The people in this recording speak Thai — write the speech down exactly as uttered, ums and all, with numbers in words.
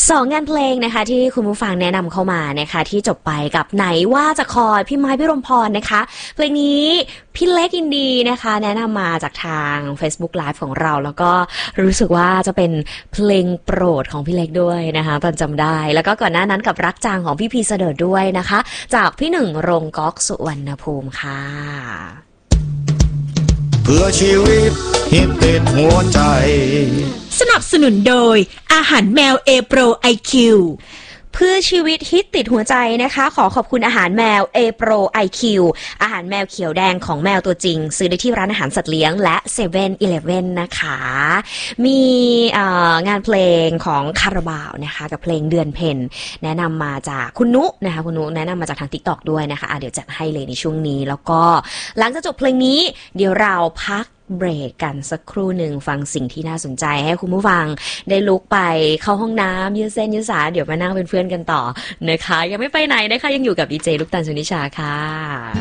สองงานเพลงนะคะที่คุณผู้ฟังแนะนำเข้ามานะคะที่จบไปกับไหนว่าจะคอยพี่ไม้พี่รมพรนะคะเพลงนี้พี่เล็กอินดีนะคะแนะนำมาจากทาง Facebook Live ของเราแล้วก็รู้สึกว่าจะเป็นเพลงโปรดของพี่เล็กด้วยนะคะตอนจำได้แล้วก็ก่อนหน้านั้นกับรักจางของพี่พีเสดิร์ดด้วยนะคะจากพี่หนึ่งรงก๊อกสุวรรณภูมิค่ะเพื่อชีวิตฮิตติดหัวใจสนับสนุนโดยอาหารแมวเอโปร ไอ คิวเพื่อชีวิตฮิตติดหัวใจนะคะขอขอบคุณอาหารแมว A Pro ไอ คิว อาหารแมวเขียวแดงของแมวตัวจริงซื้อได้ที่ร้านอาหารสัตว์เลี้ยงและ เซเว่น อีเลฟเว่น นะคะมีงานเพลงของคาราบาวนะคะกับเพลงเดือนเพ็ญแนะนำมาจากคุณนุนะคะคุณนุแนะนำมาจากทาง TikTok ด้วยนะคะะเดี๋ยวจัดให้เลยในช่วงนี้แล้วก็หลังจากจบเพลงนี้เดี๋ยวเราพักเบรกกันสักครู่หนึ่งฟังสิ่งที่น่าสนใจให้คุณผู้ฟังได้ลุกไปเข้าห้องน้ำยืดเส้นยืดสายเดี๋ยวมานั่งเป็นเพื่อนกันต่อนะคะยังไม่ไปไหนนะคะยังอยู่กับดีเจลูกตาล สุนิชาค่ะ